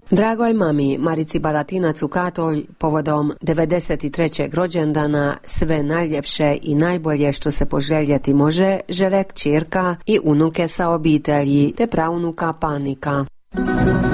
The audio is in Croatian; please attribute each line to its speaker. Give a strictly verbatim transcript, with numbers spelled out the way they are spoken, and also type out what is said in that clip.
Speaker 1: Dragoj mami Marici Balatinac u Katolj povodom devedeset trećeg rođendana sve najljepše i najbolje što se poželjeti može žele kćerka i unuke sa obitelji te praunuka Panika.